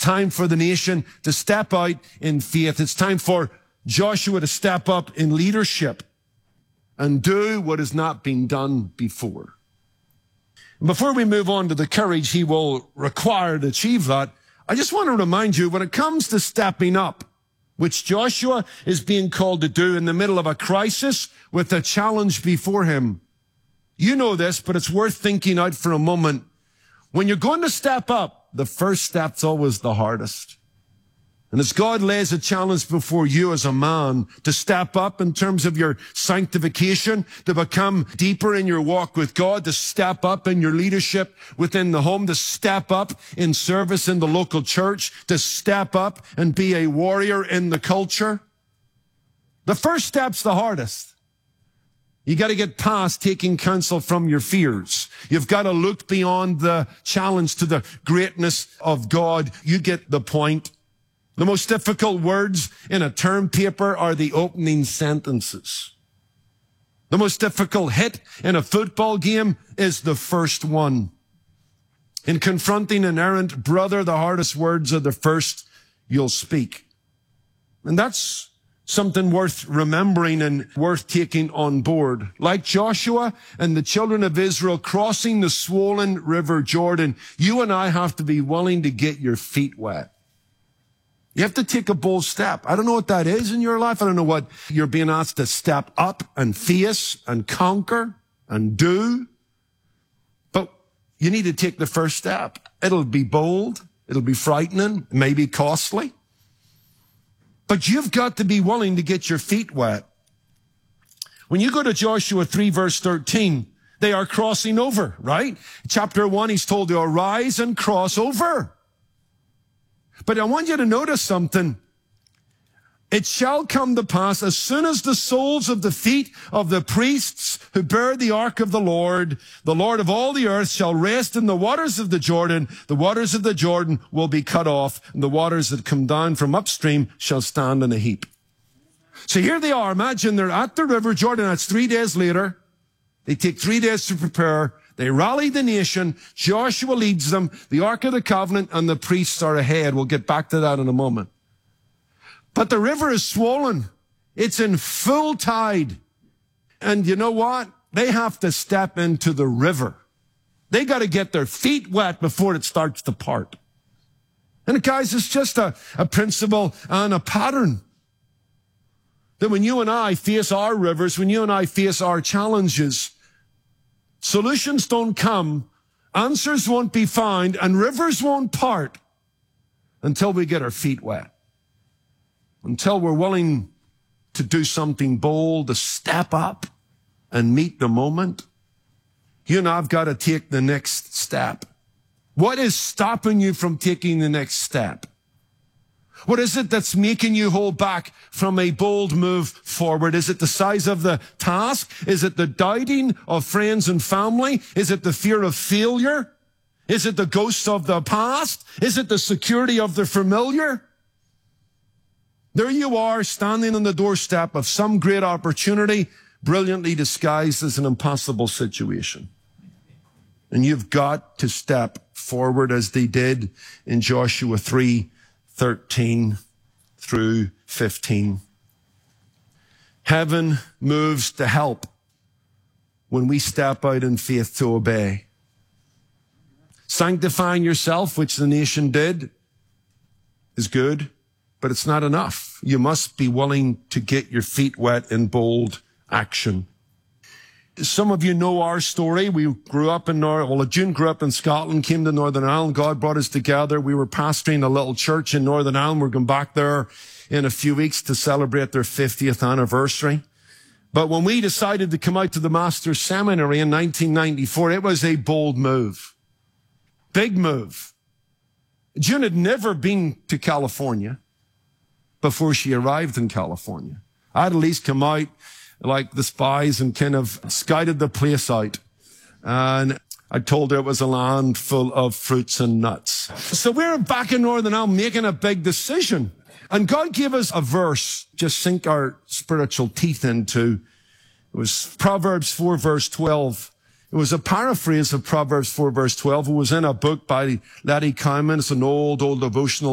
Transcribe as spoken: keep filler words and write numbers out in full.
time for the nation to step out in faith. It's time for Joshua to step up in leadership and do what has not been done before. Before we move on to the courage he will require to achieve that, I just want to remind you, when it comes to stepping up, which Joshua is being called to do in the middle of a crisis with a challenge before him, you know this, but it's worth thinking out for a moment. When you're going to step up, the first step's always the hardest. And as God lays a challenge before you as a man to step up in terms of your sanctification, to become deeper in your walk with God, to step up in your leadership within the home, to step up in service in the local church, to step up and be a warrior in the culture, the first step's the hardest. You got to get past taking counsel from your fears. You've got to look beyond the challenge to the greatness of God. You get the point. The most difficult words in a term paper are the opening sentences. The most difficult hit in a football game is the first one. In confronting an errant brother, the hardest words are the first you'll speak. And that's something worth remembering and worth taking on board. Like Joshua and the children of Israel crossing the swollen river Jordan, you and I have to be willing to get your feet wet. You have to take a bold step. I don't know what that is in your life. I don't know what you're being asked to step up and face and conquer and do. But you need to take the first step. It'll be bold. It'll be frightening, maybe costly. But you've got to be willing to get your feet wet. When you go to Joshua three, verse thirteen, they are crossing over, right? Chapter one, he's told to arise and cross over. But I want you to notice something. It shall come to pass as soon as the soles of the feet of the priests who bear the ark of the Lord, the Lord of all the earth, shall rest in the waters of the Jordan, the waters of the Jordan will be cut off, and the waters that come down from upstream shall stand in a heap. So here they are. Imagine they're at the river Jordan. That's three days later. They take three days to prepare. They rally the nation. Joshua leads them. The Ark of the Covenant and the priests are ahead. We'll get back to that in a moment. But the river is swollen. It's in full tide. And you know what? They have to step into the river. They got to get their feet wet before it starts to part. And guys, it's just a, a principle and a pattern. That when you and I face our rivers, when you and I face our challenges, solutions don't come, answers won't be found, and rivers won't part until we get our feet wet. Until we're willing to do something bold, to step up and meet the moment. You and I have got to take the next step. What is stopping you from taking the next step? What is it that's making you hold back from a bold move forward? Is it the size of the task? Is it the doubting of friends and family? Is it the fear of failure? Is it the ghosts of the past? Is it the security of the familiar? There you are, standing on the doorstep of some great opportunity, brilliantly disguised as an impossible situation. And you've got to step forward as they did in Joshua three, thirteen through fifteen. Heaven moves to help when we step out in faith to obey. Sanctifying yourself, which the nation did, is good, but it's not enough. You must be willing to get your feet wet in bold action. Some of you know our story. We grew up in North, well, June grew up in Scotland, came to Northern Ireland. God brought us together. We were pastoring a little church in Northern Ireland. We're going back there in a few weeks to celebrate their fiftieth anniversary. But when we decided to come out to the Master's Seminary in nineteen ninety-four, it was a bold move. Big move. June had never been to California before she arrived in California. I'd at least come out like the spies and kind of scouted the place out. And I told her it was a land full of fruits and nuts. So we're back in Northern Ireland making a big decision. And God gave us a verse, just sink our spiritual teeth into. It was Proverbs four, verse twelve. It was a paraphrase of Proverbs four, verse twelve. It was in a book by Letty Cowman. It's an old, old devotional